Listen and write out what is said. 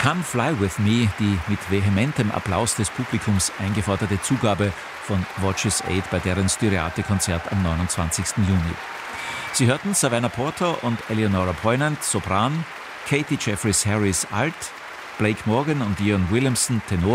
Come Fly With Me, die mit vehementem Applaus des Publikums eingeforderte Zugabe von Watches 8 bei deren Styriate-Konzert am 29. Juni. Sie hörten Savannah Porter und Eleonora Poinant, Sopran, Katie Jeffries Harris, Alt, Blake Morgan und Dion Williamson, Tenor